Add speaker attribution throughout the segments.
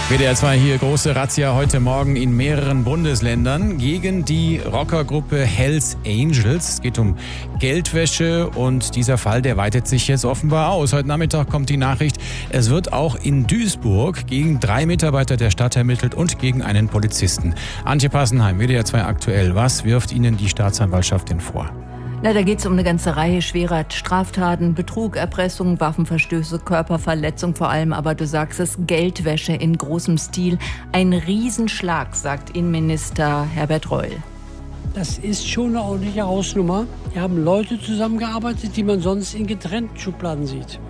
Speaker 1: WDR 2 hier, große Razzia heute Morgen in mehreren Bundesländern gegen die Rockergruppe Hells Angels. Es geht um Geldwäsche und dieser Fall, der weitet sich jetzt offenbar aus. Heute Nachmittag kommt die Nachricht, es wird auch in Duisburg gegen 3 Mitarbeiter der Stadt ermittelt und gegen einen Polizisten. Antje Passenheim, WDR 2 aktuell. Was wirft Ihnen die Staatsanwaltschaft denn vor?
Speaker 2: Da geht es um eine ganze Reihe schwerer Straftaten, Betrug, Erpressung, Waffenverstöße, Körperverletzung vor allem, aber du sagst es, Geldwäsche in großem Stil. Ein Riesenschlag, sagt Innenminister Herbert Reul.
Speaker 3: Das ist schon eine ordentliche Hausnummer. Hier haben Leute zusammengearbeitet, die man sonst in getrennten Schubladen sieht.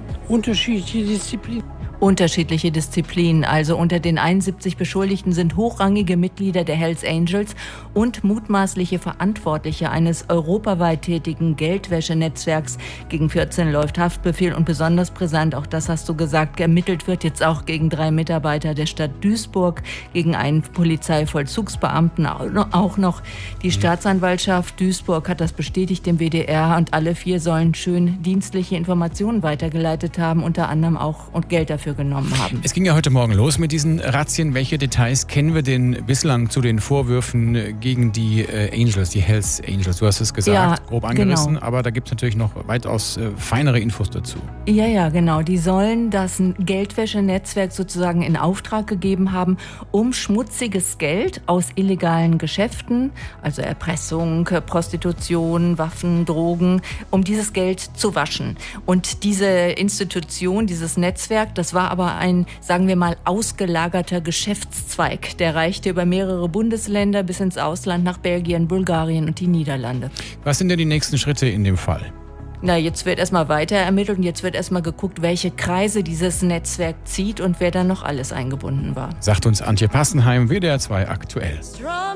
Speaker 3: Unterschiedliche Disziplinen. Also unter den 71 Beschuldigten sind hochrangige Mitglieder der Hells Angels und mutmaßliche Verantwortliche eines europaweit tätigen Geldwäschenetzwerks. Gegen 14 läuft Haftbefehl und besonders brisant, auch das hast du gesagt, ermittelt wird jetzt auch gegen 3 Mitarbeiter der Stadt Duisburg, gegen einen Polizeivollzugsbeamten auch noch. Die Staatsanwaltschaft Duisburg hat das bestätigt dem WDR und alle 4 sollen schön dienstliche Informationen weitergeleitet haben, unter anderem auch und Geld dafür genommen haben.
Speaker 1: Es ging ja heute Morgen los mit diesen Razzien. Welche Details kennen wir denn bislang zu den Vorwürfen gegen die Angels, die Hells Angels? Du hast es gesagt, ja, grob angerissen, genau. Aber da gibt es natürlich noch weitaus feinere Infos dazu.
Speaker 2: Ja, genau. Die sollen das Geldwäschenetzwerk sozusagen in Auftrag gegeben haben, um schmutziges Geld aus illegalen Geschäften, also Erpressung, Prostitution, Waffen, Drogen, um dieses Geld zu waschen. Und diese Institution, dieses Netzwerk, das war aber ein, sagen wir mal, ausgelagerter Geschäftszweig. Der reichte über mehrere Bundesländer bis ins Ausland nach Belgien, Bulgarien und die Niederlande.
Speaker 1: Was sind denn die nächsten Schritte in dem Fall?
Speaker 2: Jetzt wird erstmal weiter ermittelt und jetzt wird erstmal geguckt, welche Kreise dieses Netzwerk zieht und wer da noch alles eingebunden war.
Speaker 1: Sagt uns Antje Passenheim, WDR 2 aktuell.